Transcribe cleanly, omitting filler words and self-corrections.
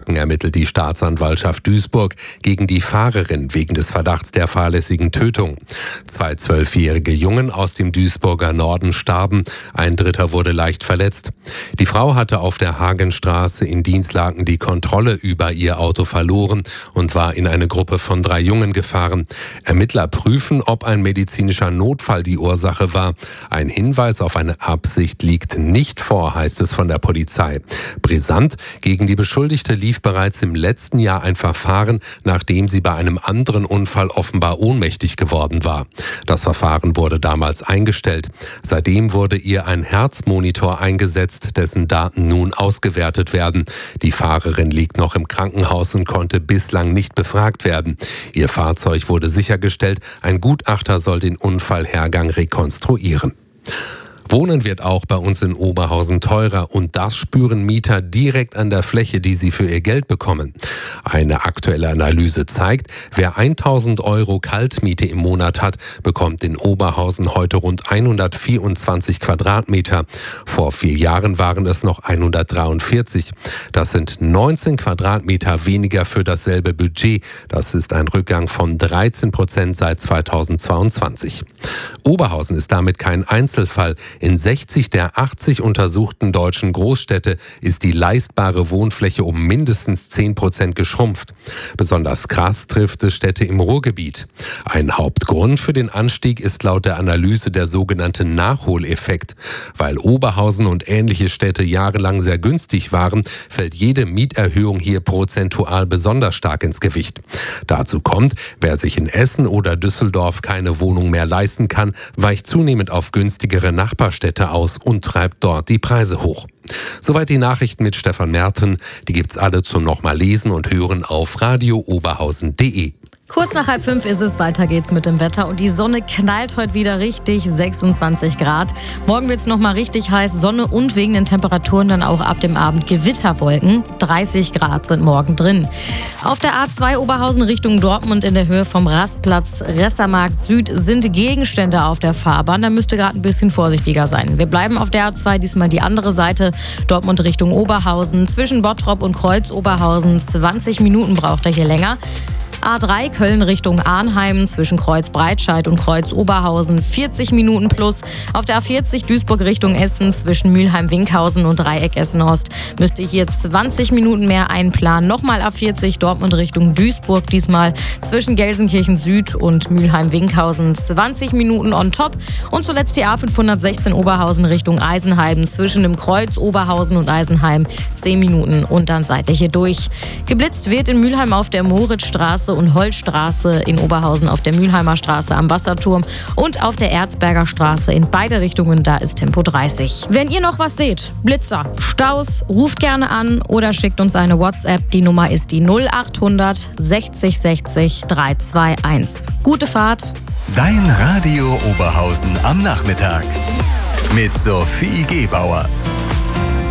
Interlaken ermittelt die Staatsanwaltschaft Duisburg gegen die Fahrerin wegen des Verdachts der fahrlässigen Tötung. 2 12-jährige Jungen aus dem Duisburger Norden starben, ein dritter wurde leicht verletzt. Die Frau hatte auf der Hagenstraße in Dinslaken die Kontrolle über ihr Auto verloren und war in eine Gruppe von 3 Jungen gefahren. Ermittler prüfen, ob ein medizinischer Notfall die Ursache war. Ein Hinweis auf eine Absicht liegt nicht vor, heißt es von der Polizei. Brisant: gegen die Beschuldigte lief bereits im letzten Jahr ein Verfahren, nachdem sie bei einem anderen Unfall offenbar ohnmächtig geworden war. Das Verfahren wurde damals eingestellt. Seitdem wurde ihr ein Herzmonitor eingesetzt, dessen Daten nun ausgewertet werden. Die Fahrerin liegt noch im Krankenhaus und konnte bislang nicht befragt werden. Ihr Fahrzeug wurde sichergestellt. Ein Gutachter soll den Unfallhergang rekonstruieren. Wohnen wird auch bei uns in Oberhausen teurer und das spüren Mieter direkt an der Fläche, die sie für ihr Geld bekommen. Eine aktuelle Analyse zeigt, wer 1.000 € Kaltmiete im Monat hat, bekommt in Oberhausen heute rund 124 Quadratmeter. Vor 4 Jahren waren es noch 143. Das sind 19 Quadratmeter weniger für dasselbe Budget. Das ist ein Rückgang von 13% seit 2022. Oberhausen ist damit kein Einzelfall. In 60 der 80 untersuchten deutschen Großstädte ist die leistbare Wohnfläche um mindestens 10% geschrumpft. Besonders krass trifft es Städte im Ruhrgebiet. Ein Hauptgrund für den Anstieg ist laut der Analyse der sogenannte Nachholeffekt. Weil Oberhausen und ähnliche Städte jahrelang sehr günstig waren, fällt jede Mieterhöhung hier prozentual besonders stark ins Gewicht. Dazu kommt, wer sich in Essen oder Düsseldorf keine Wohnung mehr leisten kann, weicht zunehmend auf günstigere Nachbarstädte aus und treibt dort die Preise hoch. Soweit die Nachrichten mit Stefan Merten. Die gibt's alle zum nochmal lesen und hören auf radiooberhausen.de. Kurz nach 4:30 ist es, weiter geht's mit dem Wetter und die Sonne knallt heute wieder richtig, 26 Grad. Morgen wird's nochmal richtig heiß, Sonne und wegen den Temperaturen dann auch ab dem Abend Gewitterwolken. 30 Grad sind morgen drin. Auf der A2 Oberhausen Richtung Dortmund in der Höhe vom Rastplatz Ressermarkt Süd sind Gegenstände auf der Fahrbahn. Da müsst ihr gerade ein bisschen vorsichtiger sein. Wir bleiben auf der A2, diesmal die andere Seite, Dortmund Richtung Oberhausen. Zwischen Bottrop und Kreuz Oberhausen 20 Minuten braucht ihr hier länger. A3 Köln Richtung Arnheim zwischen Kreuz Breitscheid und Kreuz Oberhausen 40 Minuten plus. Auf der A40 Duisburg Richtung Essen zwischen Mülheim-Winkhausen und Dreieck Essen-Ost müsst ihr hier 20 Minuten mehr einplanen. Nochmal A40 Dortmund Richtung Duisburg, diesmal zwischen Gelsenkirchen Süd und Mülheim-Winkhausen 20 Minuten on top. Und zuletzt die A516 Oberhausen Richtung Eisenheim zwischen dem Kreuz Oberhausen und Eisenheim 10 Minuten und dann seid ihr hier durch. Geblitzt wird in Mülheim auf der Moritzstraße und Holzstraße, in Oberhausen auf der Mülheimer Straße am Wasserturm und auf der Erzberger Straße in beide Richtungen, da ist Tempo 30. Wenn ihr noch was seht, Blitzer, Staus, ruft gerne an oder schickt uns eine WhatsApp. Die Nummer ist die 0800 60 60 321. Gute Fahrt. Dein Radio Oberhausen am Nachmittag mit Sophie Gebauer.